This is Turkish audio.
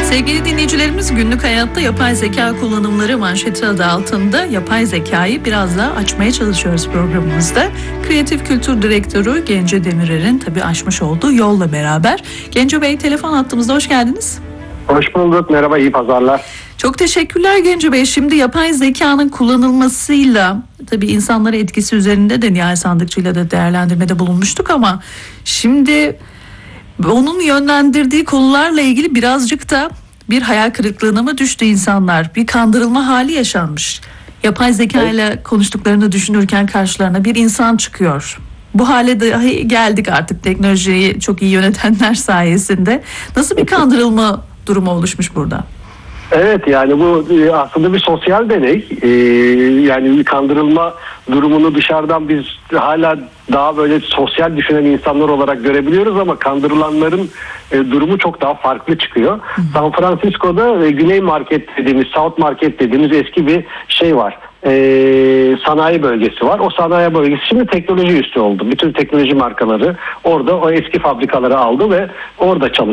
Sevgili dinleyicilerimiz, günlük hayatta yapay zeka kullanımları manşeti adı altında yapay zekayı biraz daha açmaya çalışıyoruz programımızda. Kreatif Kültür Direktörü Genco Demirer'in tabii açmış olduğu yolla beraber. Genco Bey, telefon hattımızda, hoş geldiniz. Hoş bulduk, merhaba, iyi pazarlar. Çok teşekkürler Genco Bey. Şimdi yapay zekanın kullanılmasıyla tabii insanlara etkisi üzerinde de Nihal Sandıkçı'yla da değerlendirmede bulunmuştuk ama şimdi onun yönlendirdiği konularla ilgili birazcık da bir hayal kırıklığına mı düştü insanlar? Bir kandırılma hali yaşanmış. Yapay zeka ile konuştuklarını düşünürken karşılarına bir insan çıkıyor. Bu hale dahi geldik artık teknolojiyi çok iyi yönetenler sayesinde. Nasıl bir kandırılma durumu oluşmuş burada? Evet, yani bu aslında bir sosyal deney. Yani bir kandırılma durumunu dışarıdan biz hala daha böyle sosyal düşünen insanlar olarak görebiliyoruz ama kandırılanların durumu çok daha farklı çıkıyor. San Francisco'da Güney Market dediğimiz, South Market dediğimiz eski bir şey var. Sanayi bölgesi var. O sanayi bölgesi şimdi teknoloji üssü oldu. Bütün teknoloji markaları orada o eski fabrikaları aldı ve orada çalışıyor.